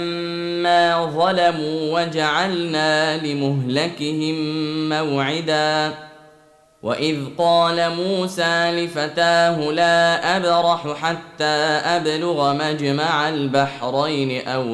ما ظلموا وجعلنا لمهلكهم موعدا وإذ قال موسى لفتاه لا أبرح حتى أبلغ مجمع البحرين أو